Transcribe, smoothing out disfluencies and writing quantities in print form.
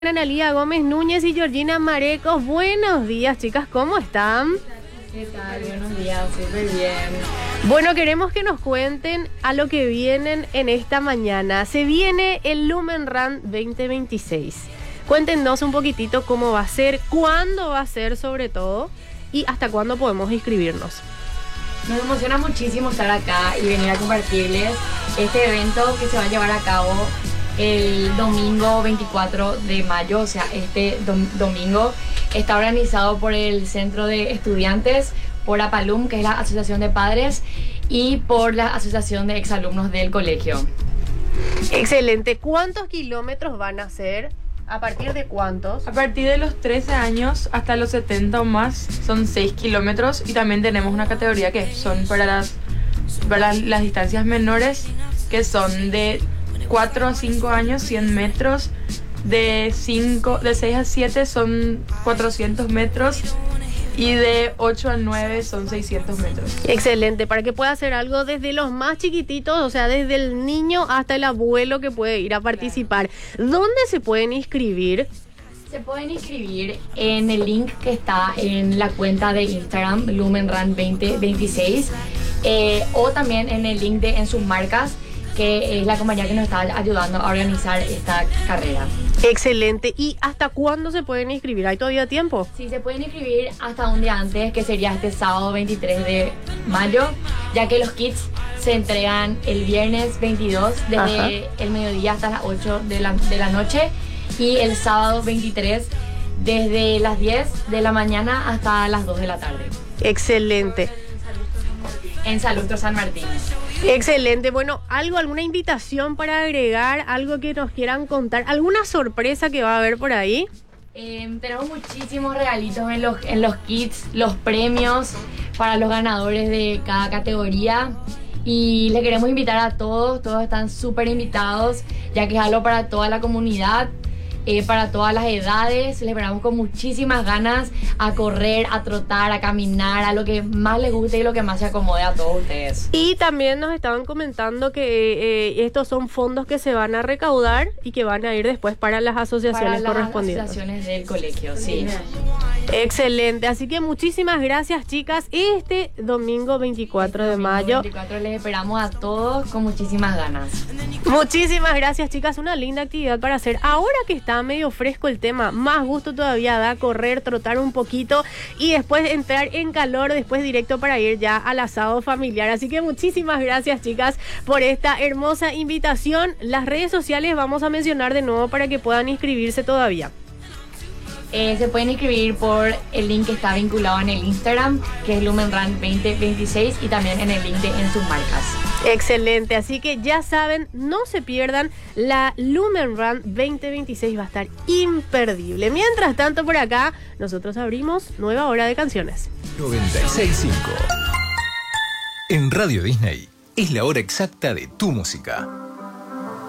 Analía Gómez Núñez y Georgina Marecos. Buenos días, chicas, ¿cómo están? ¿Qué tal? Buenos días, súper bien. Bueno, queremos que nos cuenten a lo que vienen en esta mañana. Se viene el Lumen Run 2026. Cuéntenos un poquitito cómo va a ser, cuándo va a ser sobre todo y hasta cuándo podemos inscribirnos. Nos emociona muchísimo estar acá y venir a compartirles este evento que se va a llevar a cabo el domingo 24 de mayo, o sea, este domingo. Está organizado por el Centro de Estudiantes, por APALUM, que es la Asociación de Padres, y por la Asociación de Exalumnos del colegio. Excelente. ¿Cuántos kilómetros van a ser? ¿A partir de cuántos? A partir de los 13 años hasta los 70 o más son 6 kilómetros, y también tenemos una categoría que son para las distancias menores, que son de 4 a 5 años, 100 metros, de 6 a 7 son 400 metros y de 8 a 9 son 600 metros. Excelente, para que pueda hacer algo desde los más chiquititos, o sea, desde el niño hasta el abuelo que puede ir a participar. ¿Dónde se pueden inscribir? Se pueden inscribir en el link que está en la cuenta de Instagram, Lumen Run 2026, o también en el link de En Sus Marcas, que es la compañía que nos está ayudando a organizar esta carrera. Excelente. ¿Y hasta cuándo se pueden inscribir? ¿Hay todavía tiempo? Sí, se pueden inscribir hasta un día antes, que sería este sábado 23 de mayo, ya que los kits se entregan el viernes 22 desde el mediodía hasta las 8 de la noche, y el sábado 23 desde las 10 de la mañana hasta las 2 de la tarde. Excelente. En Salustro San Martín. Excelente. Bueno, alguna invitación para agregar, algo que nos quieran contar, alguna sorpresa que va a haber por ahí. Tenemos muchísimos regalitos en los kits, los premios para los ganadores de cada categoría, y les queremos invitar a todos están súper invitados, ya que es algo para toda la comunidad. Para todas las edades. Les esperamos con muchísimas ganas a correr, a trotar, a caminar, a lo que más les guste y lo que más se acomode a todos ustedes. Y también nos estaban comentando que estos son fondos que se van a recaudar y que van a ir después para las asociaciones correspondientes. Para las asociaciones del colegio, sí. Excelente, así que muchísimas gracias, chicas. Este domingo 24 de mayo 24 les esperamos a todos con muchísimas ganas. Muchísimas gracias, chicas, una linda actividad para hacer. Ahora que está medio fresco el tema, más gusto todavía da correr, trotar un poquito y después entrar en calor, después directo para ir ya al asado familiar. Así que muchísimas gracias, chicas, por esta hermosa invitación. Las redes sociales vamos a mencionar de nuevo para que puedan inscribirse todavía. Se pueden inscribir por el link que está vinculado en el Instagram, que es Lumen Run 2026, y también en el link de En Sus Marcas. Excelente, así que ya saben, no se pierdan, la Lumen Run 2026 va a estar imperdible. Mientras tanto, por acá, nosotros abrimos nueva hora de canciones. 96.5 En Radio Disney es la hora exacta de tu música.